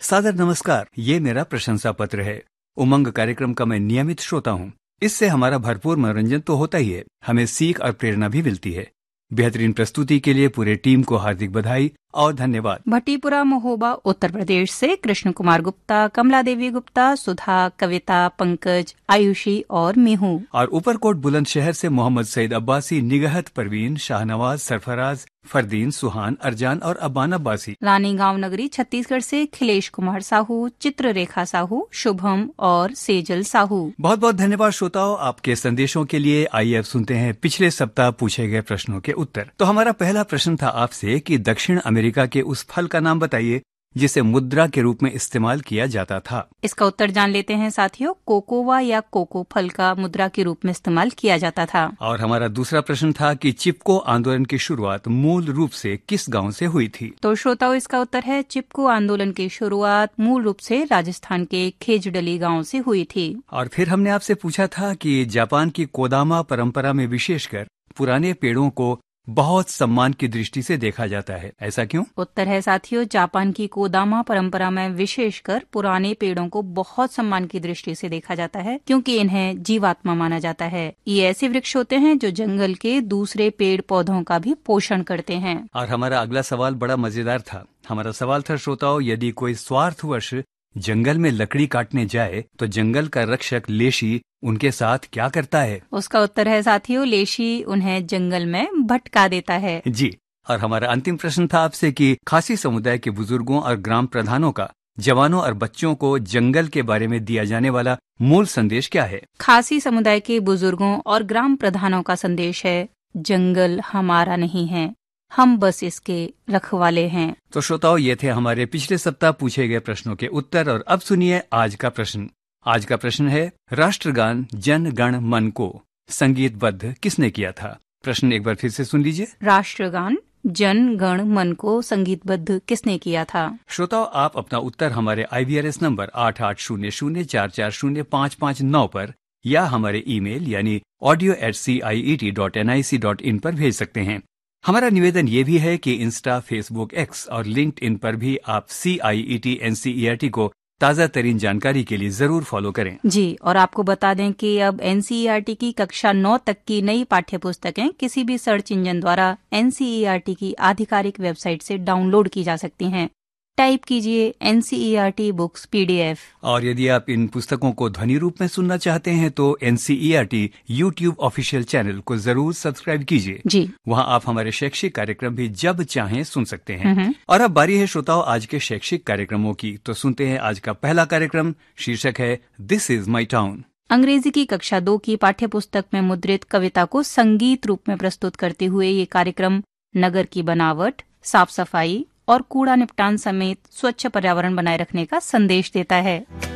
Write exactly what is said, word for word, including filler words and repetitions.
सादर नमस्कार। ये मेरा प्रशंसा पत्र है। उमंग कार्यक्रम का मैं नियमित श्रोता हूँ। इससे हमारा भरपूर मनोरंजन तो होता ही है, हमें सीख और प्रेरणा भी मिलती है। बेहतरीन प्रस्तुति के लिए पूरे टीम को हार्दिक बधाई और धन्यवाद। भट्टीपुरा महोबा उत्तर प्रदेश से कृष्ण कुमार गुप्ता, कमला देवी गुप्ता, सुधा, कविता, पंकज, आयुषी और मेहू। और ऊपरकोट बुलंदशहर से मोहम्मद सईद अब्बासी, निगहत परवीन, शाहनवाज, सरफराज, फरदीन, सुहान, अरजान और अबान अब्बासी। रानी गांव नगरी छत्तीसगढ़ से खिलेश कुमार साहू, चित्ररेखा साहू, शुभम और सेजल साहू। बहुत बहुत धन्यवाद श्रोताओं आपके संदेशों के लिए। आइए अब सुनते हैं पिछले सप्ताह पूछे गए प्रश्नों के उत्तर। तो हमारा पहला प्रश्न था आपसे कि दक्षिण अमेरिका के उस फल का नाम बताइए जिसे मुद्रा के रूप में इस्तेमाल किया जाता था। इसका उत्तर जान लेते हैं साथियों। कोकोवा या कोको फल का मुद्रा के रूप में इस्तेमाल किया जाता था। और हमारा दूसरा प्रश्न था कि चिपको आंदोलन की शुरुआत मूल रूप से किस गांव से हुई थी। तो श्रोताओं इसका उत्तर है चिपको आंदोलन की शुरुआत मूल रूप से राजस्थान के खेजडली गाँव से हुई थी। और फिर हमने आपसे पूछा था कि जापान की कोदामा परंपरा में विशेषकर पुराने पेड़ों को बहुत सम्मान की दृष्टि से देखा जाता है, ऐसा क्यों? उत्तर है साथियों, जापान की कोदामा परंपरा में विशेषकर पुराने पेड़ों को बहुत सम्मान की दृष्टि से देखा जाता है क्योंकि इन्हें जीवात्मा माना जाता है। ये ऐसे वृक्ष होते हैं जो जंगल के दूसरे पेड़ पौधों का भी पोषण करते हैं। और हमारा अगला सवाल बड़ा मजेदार था। हमारा सवाल था श्रोताओं, यदि कोई स्वार्थवश जंगल में लकड़ी काटने जाए तो जंगल का रक्षक लेशी उनके साथ क्या करता है? उसका उत्तर है साथियों, लेशी उन्हें जंगल में भटका देता है। जी। और हमारा अंतिम प्रश्न था आपसे कि खासी समुदाय के बुजुर्गों और ग्राम प्रधानों का जवानों और बच्चों को जंगल के बारे में दिया जाने वाला मूल संदेश क्या है? खासी समुदाय के बुजुर्गों और ग्राम प्रधानों का संदेश है, जंगल हमारा नहीं है, हम बस इसके रखवाले हैं। तो श्रोताओं ये थे हमारे पिछले सप्ताह पूछे गए प्रश्नों के उत्तर। और अब सुनिए आज का प्रश्न। आज का प्रश्न है, राष्ट्रगान जन गण मन को संगीतबद्ध किसने किया था? प्रश्न एक बार फिर से सुन लीजिए। राष्ट्रगान जन गण मन को संगीतबद्ध किसने किया था? श्रोताओ आप अपना उत्तर हमारे आई वी आर एस नंबर आठ आठ शून्य शून्य चार चार शून्य पाँच पाँच नौ पर या हमारे ईमेल यानी audio eight C I E T dot N I C dot in पर भेज सकते हैं। हमारा निवेदन ये भी है कि इंस्टा, फेसबुक, एक्स और लिंक्ड इन पर भी आप सी आई E T N C E R T को ताज़ा तरीन जानकारी के लिए जरूर फॉलो करें। जी, और आपको बता दें कि अब N C E R T की कक्षा नौ तक की नई पाठ्य पुस्तकें किसी भी सर्च इंजन द्वारा N C E R T की आधिकारिक वेबसाइट से डाउनलोड की जा सकती हैं। टाइप कीजिए N C E R T books P D F. और यदि आप इन पुस्तकों को ध्वनि रूप में सुनना चाहते हैं तो N C E R T YouTube official channel को जरूर सब्सक्राइब कीजिए। जी, वहाँ आप हमारे शैक्षिक कार्यक्रम भी जब चाहें सुन सकते हैं। और अब बारी है श्रोताओं आज के शैक्षिक कार्यक्रमों की। तो सुनते हैं आज का पहला कार्यक्रम। शीर्षक है दिस इज माई टाउन। अंग्रेजी की कक्षा दो की पाठ्य पुस्तक में मुद्रित कविता को संगीत रूप में प्रस्तुत करते हुए ये कार्यक्रम नगर की बनावट, साफ सफाई और कूड़ा निपटान समेत स्वच्छ पर्यावरण बनाए रखने का संदेश देता है।